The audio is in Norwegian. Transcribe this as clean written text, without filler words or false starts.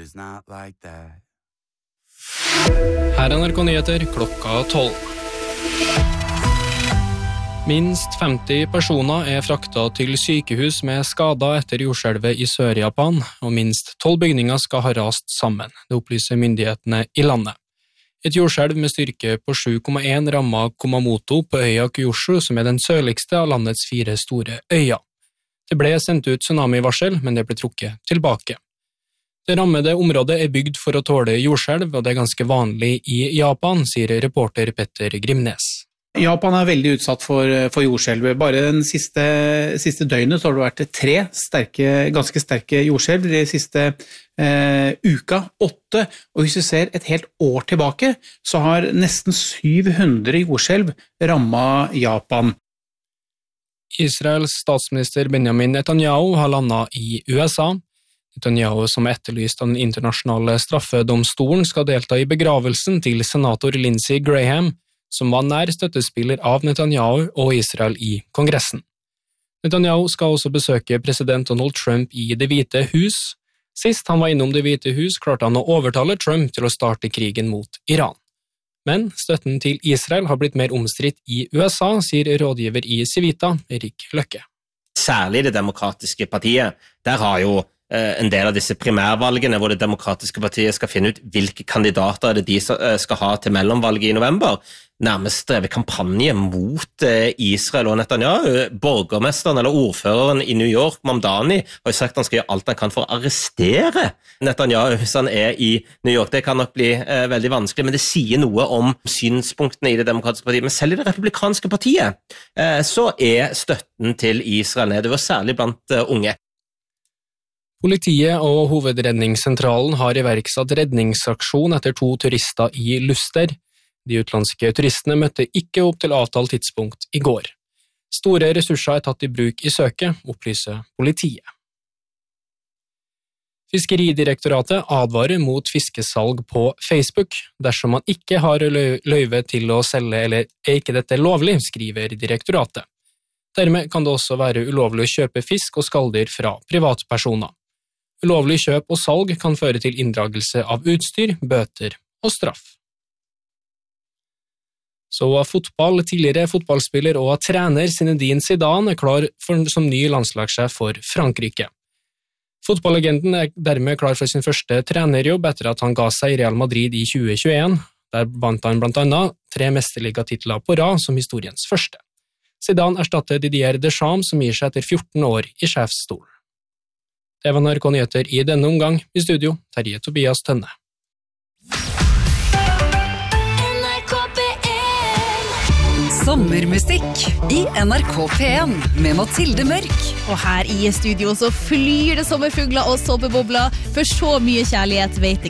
it's not like that. Her NRK Nyheter klokka 12. Minst 50 personer fraktet til sykehus med skader etter jordskjelvet i Sør-Japan, og minst 12 bygninger skal ha rast sammen. Det opplyser myndighetene i landet. Et jordskjelv med styrke på 7,1 rammet Kumamoto på øya Kyushu, som den sørligste av landets 4 store øyer. Det ble sendt ut tsunami-varsel, men det ble trukket tilbake. Det rammede området bygd for å tåle jordskjelv, og det ganske vanlig i Japan, sier reporter Petter Grimnes. Japan veldig utsatt for jordskjelv. Bare den siste døgnet så har det vært 3 ganske sterke jordskjelv. De siste uka 8, og hvis vi ser et helt år tilbake, så har nesten 700 jordskjelv rammet Japan. Israels statsminister Benjamin Netanyahu har landet i USA. Netanyahu, som etterlyst av den internasjonale straffedomstolen, skal delta i begravelsen til senator Lindsey Graham, som var nær støttespiller av Netanyahu og Israel i Kongressen. Netanyahu skal også besøke president Donald Trump i Det hvite hus. Sist han var innom Det hvite hus, klarte han å overtale Trump til å starte krigen mot Iran. Men støtten til Israel har blitt mer omstridt i USA, sier rådgiver i Civita, Erik Løkke. Særlig Det demokratiske partiet. Der har jo en del av disse primærvalgene hvor Det demokratiske partiet skal finne ut hvilke kandidater de skal ha til mellomvalget i november, nærmest drevet kampanje mot Israel og Netanyahu. Borgermesteren eller ordføreren i New York, Mamdani, har jo sagt at han skal gjøre alt han kan for å arrestere Netanyahu hvis han i New York. Det kan nok bli veldig vanskelig, men det sier noe om synspunktene i Det demokratiske partiet. Men selv i Det republikanske partiet så støtten til Israel nedover, særlig blant unge. Politiet og Hovedredningssentralen har iverksatt redningsaksjon etter 2 turister i Luster. De utenlandske turistene møtte ikke opp til avtalt tidspunkt i går. Store ressurser tatt i bruk i søket, opplyser politiet. Fiskeridirektoratet advarer mot fiskesalg på Facebook. Dersom man ikke har løyve til å selge eller ikke dette lovlig, skriver direktoratet. Dermed kan det også være ulovlig å kjøpe fisk og skalldyr fra privatpersoner. Ulovlig kjøp og salg kan føre til inndragelse av utstyr, bøter og straff. Så fotball, tidligere fotballspiller og trener Zinedine Zidane klar som ny landslagssjef for Frankrike. Fotballegenden dermed klar for sin første trenerjobb etter at han ga seg i Real Madrid i 2021. Der vant han blant annet 3 mesterligatitler på rad som historiens første. Zidane erstatter Didier Deschamps som gir seg etter 14 år i sjefsstolen. Det var NRK Nyheter i denne omgang. I studio, Terje Tobias Tønne. Sommermusikk i NRK P1 med Mathilde Mørk. Og her i studio så flyr det sommerfugler og såpebobler, for så mye kjærlighet vet